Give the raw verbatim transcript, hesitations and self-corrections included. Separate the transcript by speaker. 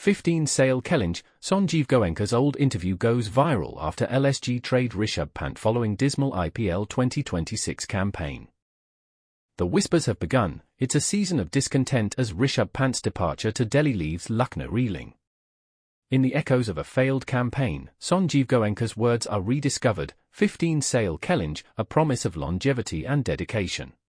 Speaker 1: fifteen Sale Challenge, Sanjeev Goenka's old interview goes viral after L S G trade Rishabh Pant following dismal I P L twenty twenty-six campaign. The whispers have begun. It's a season of discontent as Rishabh Pant's departure to Delhi leaves Lucknow reeling. In the echoes of a failed campaign, Sanjeev Goenka's words are rediscovered, fifteen Sale Challenge, a promise of longevity and dedication.